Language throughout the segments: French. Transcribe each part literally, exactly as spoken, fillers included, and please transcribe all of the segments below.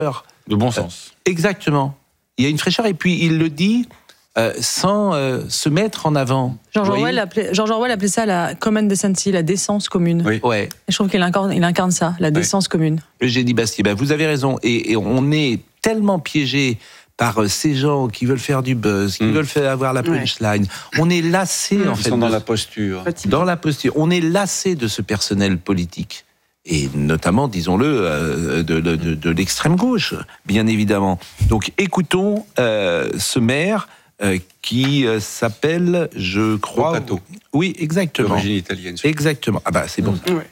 De bon sens. Euh, exactement. Il y a une fraîcheur et puis il le dit euh, sans euh, se mettre en avant. George Orwell, appelait, George Orwell appelait ça la common decency, la décence commune. Oui. Ouais. Et je trouve qu'il incarne, il incarne ça, la décence oui. commune. Eugénie Bastier, ben vous avez raison. Et, et on est tellement piégé par ces gens qui veulent faire du buzz, qui mmh. veulent faire avoir la punchline. Ouais. On est lassé mmh. en fait. Ils sont dans de, la posture. Dans la posture. On est lassé de ce personnel politique. Et notamment, disons-le, euh, de, de, de, de l'extrême gauche, bien évidemment. Donc écoutons euh, ce maire euh, qui euh, s'appelle, je crois... Volpato. Oui, exactement. D'origine italienne. Exactement. Ah bah c'est bon. Mmh. Ouais.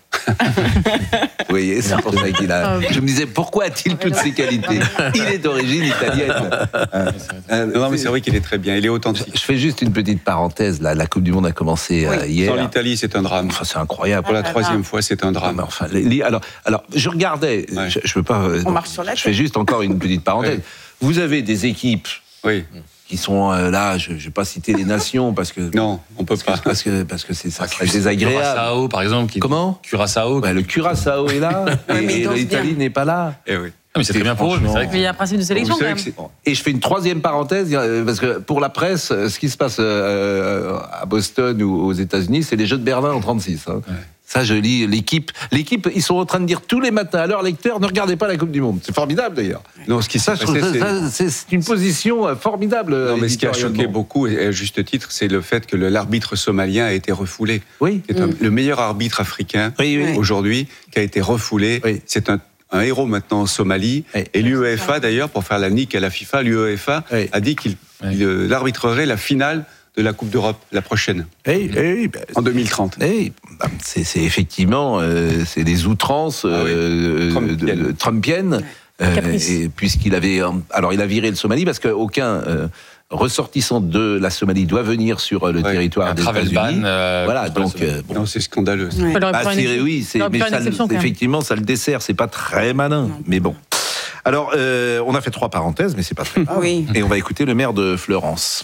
Vous voyez, c'est pour ça qu'il a... Je me disais, pourquoi a-t-il toutes ces qualités ? Il est d'origine italienne. Euh, non, mais c'est vrai qu'il est très bien, il est authentique. Je fais juste une petite parenthèse, là. La Coupe du Monde a commencé oui. euh, hier. Sans l'Italie, c'est un drame. Enfin, c'est incroyable. Pour la troisième fois, c'est un drame. Enfin, les, les, alors, alors, je regardais, ouais. je, je peux pas... On marche sur la tête. Je fais juste encore une petite parenthèse. Oui. Vous avez des équipes... Oui. qui sont euh, là, je ne vais pas citer les nations parce que non, on peut parce pas que, parce que parce que c'est ça serait désagréable. Curaçao par exemple. Qui... Comment Curaçao. Bah, le Curaçao est là et, et l'Italie n'est pas là. Eh oui. Ah, mais c'est très bien pour eux. Mais il y a un principe de sélection quand même. Et je fais une troisième parenthèse parce que pour la presse, ce qui se passe euh, à Boston ou aux États-Unis, c'est les Jeux de Berlin en trente-six. Hein. Ouais. Ça, je lis l'équipe. L'équipe, ils sont en train de dire tous les matins à leurs lecteurs, ne regardez pas la Coupe du Monde. C'est formidable d'ailleurs. Non, ce qui ça, passé, ça, ça, c'est... c'est une position formidable. Non, mais ce qui a choqué beaucoup, et à juste titre, c'est le fait que le, l'arbitre somalien a été refoulé. Oui. C'est mmh. un, le meilleur arbitre africain oui, oui. aujourd'hui qui a été refoulé. Oui. C'est un un héros maintenant en Somalie, oui. et l'UEFA d'ailleurs, pour faire la nique à la FIFA, l'UEFA oui. a dit qu'il oui. il arbitrerait la finale de la Coupe d'Europe, la prochaine, hey, hey, bah, en deux mille trente. Hey, bah, c'est, c'est effectivement euh, c'est des outrances euh, ah oui. Trumpiennes, de, Trumpiennes euh, et puisqu'il avait... Alors il a viré le Somalie parce qu'aucun... Euh, ressortissant de la Somalie doit venir sur le ouais, territoire des États-Unis. Ban, euh, voilà, donc euh, bon. Non, c'est scandaleux. Ouais. Bah, c'est, oui, c'est, mais ça, effectivement, ça le dessert. C'est pas très malin, non. Mais bon. Alors, euh, on a fait trois parenthèses, mais c'est pas très grave. Oui. Et on va écouter le maire de Fleurance.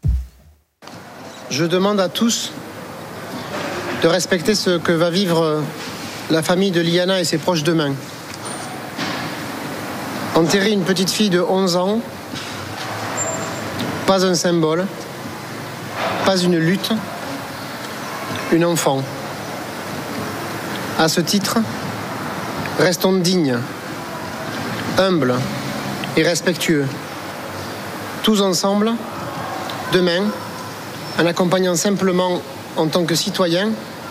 Je demande à tous de respecter ce que va vivre la famille de Liana et ses proches demain. Enterrer une petite fille de onze ans. Pas un symbole, pas une lutte, une enfant. À ce titre, restons dignes, humbles et respectueux. Tous ensemble, demain, en accompagnant simplement, en tant que citoyens,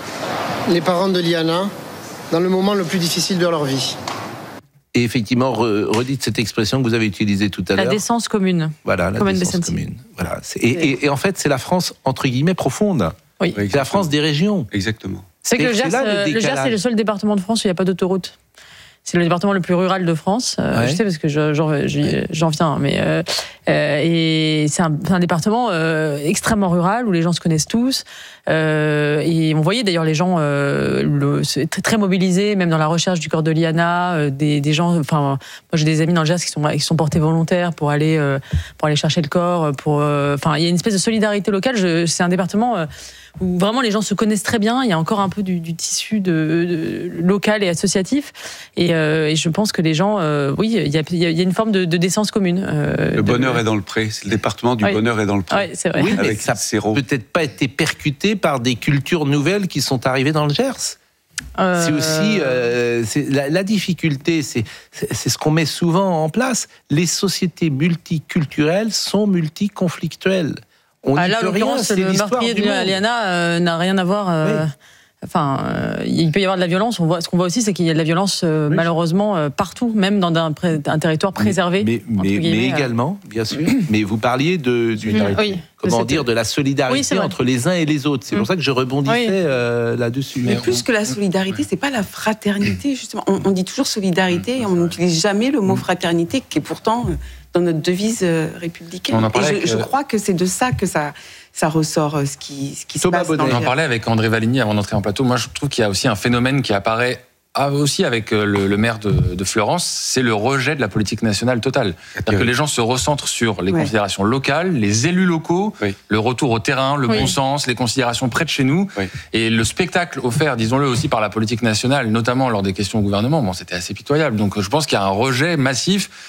les parents de Liana dans le moment le plus difficile de leur vie. Et effectivement, redites cette expression que vous avez utilisée tout à la l'heure. La décence commune. Voilà, la commune décence commune. Voilà. Et, et, et en fait, c'est la France, entre guillemets, profonde. Oui. C'est la France des régions. Exactement. C'est que le Gers, le, le Gers, c'est le seul département de France où il n'y a pas d'autoroute. C'est le département le plus rural de France. Euh, ouais. Je sais parce que je, j'en, j'en viens, mais euh, euh, et c'est un, c'est un département euh, extrêmement rural où les gens se connaissent tous. Euh, et on voyait d'ailleurs les gens euh, le, très, très mobilisés, même dans la recherche du corps de Liana. Euh, des, des gens, enfin, moi j'ai des amis dans le Gers qui sont qui sont portés volontaires pour aller euh, pour aller chercher le corps. Pour, enfin, euh, il y a une espèce de solidarité locale. Je, c'est un département euh, où vraiment les gens se connaissent très bien. Il y a encore un peu du, du tissu de, de local et associatif. Et, euh, et je pense que les gens, euh, oui, il y a, il y a une forme de, de décence commune. Euh, le bonheur de... est dans le pré. C'est le département du oui. bonheur est dans le pré. Oui, c'est vrai. Oui, mais ça n'a peut-être pas été percuté par des cultures nouvelles qui sont arrivées dans le Gers. Euh... C'est aussi euh, c'est la, la difficulté, c'est, c'est, c'est ce qu'on met souvent en place. Les sociétés multiculturelles sont multiconflictuelles. On ah, là, en l'occurrence, le meurtrier de Liana euh, n'a rien à voir. Euh, oui. Enfin, euh, il peut y avoir de la violence. On voit, ce qu'on voit aussi, c'est qu'il y a de la violence euh, oui. malheureusement euh, partout, même dans un, un territoire préservé. Mais, mais, mais également, bien sûr. Mais vous parliez de, d'une, oui, comment dire, de la solidarité oui, entre les uns et les autres. C'est mmh. pour ça que je rebondissais oui. euh, là-dessus. Mais plus que la solidarité, c'est pas la fraternité justement. On, on dit toujours solidarité, et on n'utilise jamais le mot fraternité, qui est pourtant dans notre devise républicaine. Et je, je crois que c'est de ça que ça. ça ressort ce qui, ce qui se passe dans le On en parlait avec André Valigny avant d'entrer en plateau. Moi, je trouve qu'il y a aussi un phénomène qui apparaît Ah, aussi avec le, le maire de, de Fleurance, c'est le rejet de la politique nationale totale. C'est-à-dire que les gens se recentrent sur les ouais. considérations locales, les élus locaux, oui. le retour au terrain, le oui. bon sens, les considérations près de chez nous. Oui. Et le spectacle offert, disons-le aussi, par la politique nationale, notamment lors des questions au gouvernement, bon, c'était assez pitoyable. Donc je pense qu'il y a un rejet massif